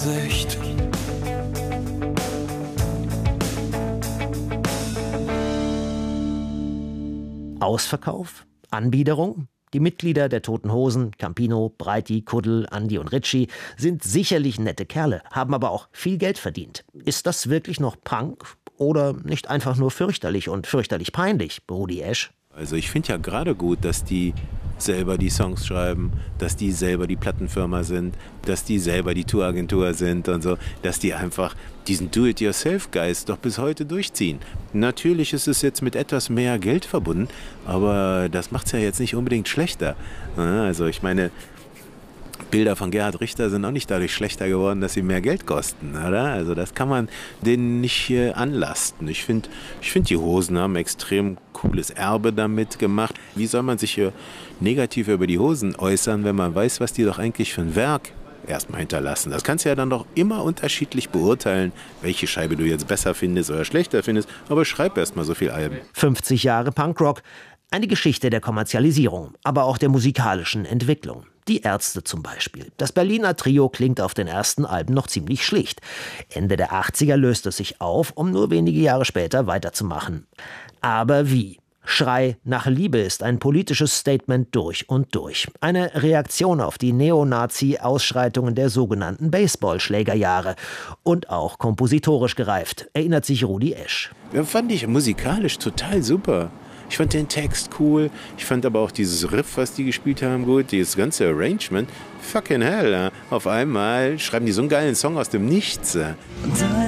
Sicht. Ausverkauf? Anbiederung? Die Mitglieder der Toten Hosen, Campino, Breiti, Kuddel, Andi und Ritchie, sind sicherlich nette Kerle, haben aber auch viel Geld verdient. Ist das wirklich noch Punk oder nicht einfach nur fürchterlich und fürchterlich peinlich, Rudi Esch? Also ich finde ja gerade gut, dass die selber die Songs schreiben, dass die selber die Plattenfirma sind, dass die selber die Touragentur sind und so, dass die einfach diesen Do-it-yourself-Geist doch bis heute durchziehen. Natürlich ist es jetzt mit etwas mehr Geld verbunden, aber das macht es ja jetzt nicht unbedingt schlechter. Also ich meine, Bilder von Gerhard Richter sind auch nicht dadurch schlechter geworden, dass sie mehr Geld kosten, oder? Also das kann man denen nicht anlasten. Ich finde, die Hosen haben extrem cooles Erbe damit gemacht. Wie soll man sich hier negativ über die Hosen äußern, wenn man weiß, was die doch eigentlich für ein Werk erstmal hinterlassen? Das kannst du ja dann doch immer unterschiedlich beurteilen, welche Scheibe du jetzt besser findest oder schlechter findest, aber schreib erstmal so viel Alben. 50 Jahre Punkrock, eine Geschichte der Kommerzialisierung, aber auch der musikalischen Entwicklung. Die Ärzte zum Beispiel. Das Berliner Trio klingt auf den ersten Alben noch ziemlich schlicht. Ende der 80er löst es sich auf, um nur wenige Jahre später weiterzumachen. Aber wie? Schrei nach Liebe ist ein politisches Statement durch und durch. Eine Reaktion auf die Neonazi-Ausschreitungen der sogenannten Baseballschlägerjahre. Und auch kompositorisch gereift, erinnert sich Rudi Esch. Ja, fand ich musikalisch total super. Ich fand den Text cool, ich fand aber auch dieses Riff, was die gespielt haben, gut, dieses ganze Arrangement, fucking hell, auf einmal schreiben die so einen geilen Song aus dem Nichts. Da